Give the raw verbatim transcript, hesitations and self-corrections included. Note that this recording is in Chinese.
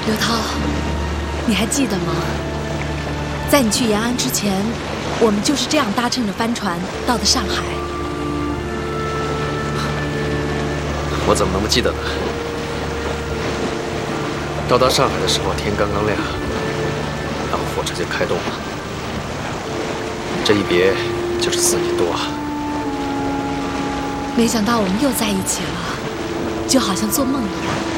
刘涛，你还记得吗？在你去延安之前，我们就是这样搭乘着帆船到的上海。 我怎么能不记得呢？到达上海的时候，天刚刚亮，然后火车就开动了。这一别就是四年多啊！ 没想到我们又在一起了，就好像做梦一样。